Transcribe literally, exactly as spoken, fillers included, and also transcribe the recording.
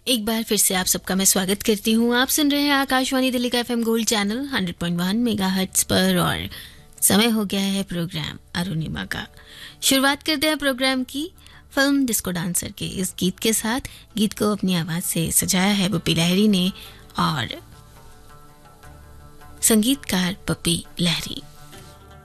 एक बार फिर से आप सबका मैं स्वागत करती हूँ। आप सुन रहे हैं आकाशवाणी दिल्ली का FM gold channel hundred point one megahertz पर और समय हो गया है प्रोग्राम अरुणिमा का। शुरुआत करते हैं प्रोग्राम की फिल्म डिस्को डांसर के इस गीत के साथ। गीत को अपनी आवाज से सजाया है पप्पी लहरी ने और संगीतकार पप्पी लहरी।